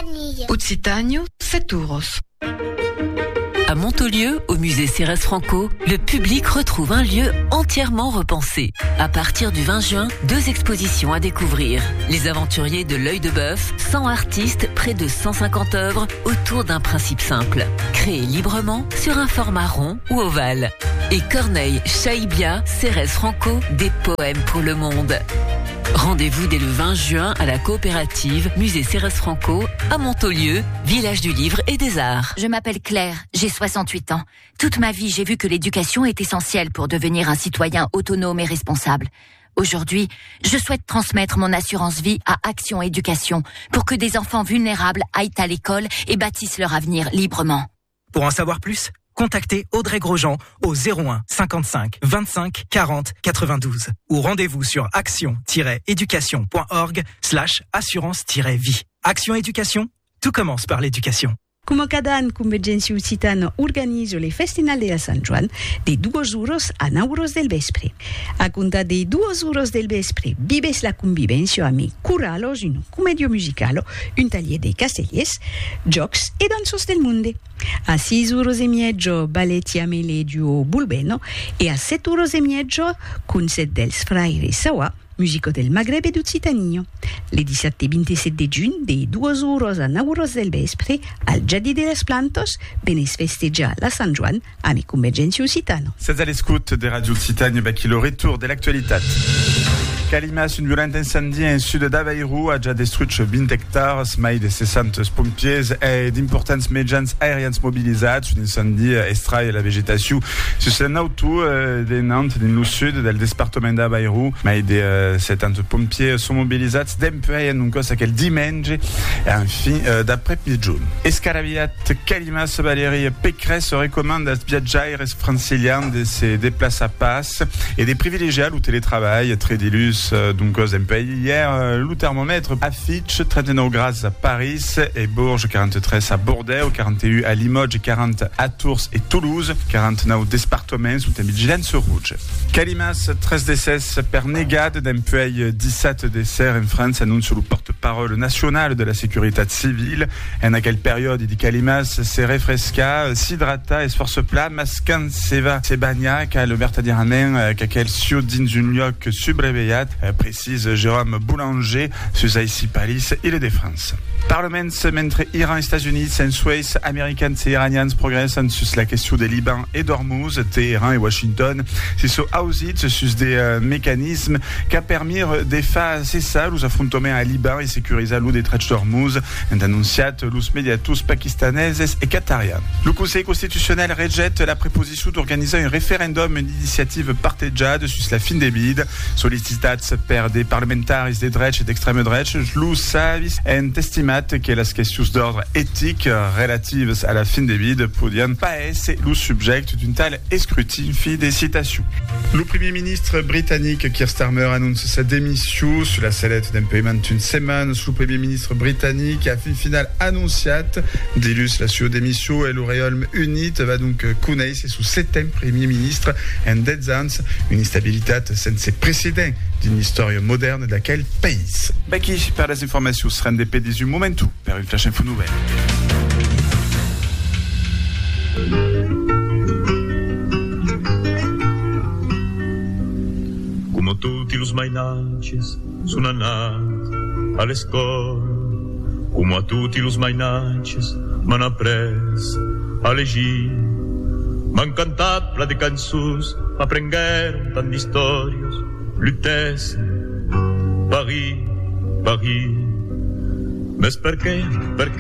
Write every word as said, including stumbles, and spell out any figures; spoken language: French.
Campanile. Occitânio, sept euros. À Montaulieu, au musée Cérès Franco, le public retrouve un lieu entièrement repensé. À partir du vingt juin, deux expositions à découvrir. Les aventuriers de l'œil de bœuf, cent artistes, près de cent cinquante œuvres autour d'un principe simple. Créées librement sur un format rond ou ovale. Et Corneille Chaïbia, Cérès Franco, des poèmes pour le monde. Rendez-vous dès le vingt juin à la coopérative Musée Cérès Franco à Montaulieu, village du livre et des arts. Je m'appelle Claire, j'ai soixante-huit ans. Toute ma vie, j'ai vu que l'éducation est essentielle pour devenir un citoyen autonome et responsable. Aujourd'hui, je souhaite transmettre mon assurance vie à Action Éducation pour que des enfants vulnérables aillent à l'école et bâtissent leur avenir librement. Pour en savoir plus, contactez Audrey Grosjean au zéro un cinquante-cinq vingt-cinq quarante quatre-vingt-douze ou rendez-vous sur action-éducation.org slash assurance-vie. Action Éducation, tout commence par l'éducation. Come cada an, Convergència Occitana organiza le Festinal de Sant Joan de dos euros a nou euros del vespre. A comptar de dos euros del vespre, vives la convivència amb corralos, un comedio musicalo, un taller de castellers, jocs e dansos del monde. A sis euros e mezzo, ballet Yamele duo Bulbeno e a set euros e mezzo, concert dels Fraires Sawa, musico del Maghreb e d'Occitania. Le diciassette e ventisette giugno, de dos euros a nou euros del vespre, al Jardí de les Plantes, benes festejar la Sant Joan amb Convergència Occitana. C'est à l'écoute des radios Occitanie qui le retour de l'actualité. Calimas, un violent incendie en sud d'Aveiro ha già distrutto venti hectares, mai de sessanta pompiers e d'importants mitjans aerians mobilitzats. Un incendi estrai la vegetació sus l'auto de Nantes, dins el sud del departament d'Aveiro. Mai de uh, setanta pompiers són mobilitzats d'emprès en un cos aquel diumenge en fin uh, d'après-mitjun. Escaraviat Calimas, Valérie Pécresse recommande als viatjaires francilians de se déplacer à pas et de privilégier le télétravail très dilus d'un cos d'un pays. Hier, le thermomètre affiche trente-neuf grades à Paris et Bourges, quarante-trois à Bordeaux, quarante et un à Limoges, quarante à Tours et Toulouse, quarante-neuf départements sous une vigilance rouge. Calimas, treize décès per negade d'employés, dix-sept décès en France, annonce le porte-parole national de la sécurité civile. En aquelle période, il dit Calimas se refresca, s'hydrata et se force plat, mascant seva se bagna, cal vertadierament qu'aquel sio dins un lloc subreveillat, précise Jérôme Boulanger, sus ici Paris et le de France. Parlements mentre Iran et États-Unis, sensueis américains et iranians progressent sus la question des Liban et d'Ormuz, Téhéran et Washington, si so ausit sus des euh, mécanismes qu'a permis de faire cessar los affrontaments à Liban et sécuriser l'eau des trets d'Ormuz, en annonciat los mediatus pakistanaises et qatariens. Le Conseil constitutionnel rejette la proposition d'organiser un référendum, une initiative partejada sus la fin des bides, sollicitats per des parlementaris de drets et d'extrême droite, lo savis en testimat que les questions d'ordre éthique relatives à la fin des bides podien pas être le sujet d'un tel escrutin. Fin des citations. Le Premier ministre britannique Keir Starmer annonce sa démission sur la sellette d'un paiement d'une semaine. Le Premier ministre britannique a fin final annonciat d'ilus la sua démission et le Royaume Uni va donc connaître sous septième Premier ministre en dez ans une instabilité sans précédent d'une histoire moderne d'aquel pays. Baki, per les informations seran de pedis du momentu, per une flash info nouvelle. Come tutti los mainances sono andati all'escola, come a tutti los mainances m'han après a legir, m'han cantat pla de cançons, m'aprengueren tant d'històries, lutessen, Paris, Paris. Mes per què, per què